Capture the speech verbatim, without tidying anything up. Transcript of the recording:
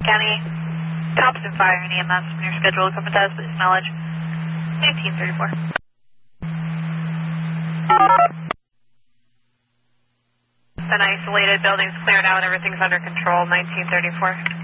County, Thompson Fire and E M S when you're scheduled to come with us, please acknowledge nineteen thirty-four. An isolated building's cleared out, everything's under control, nineteen thirty-four.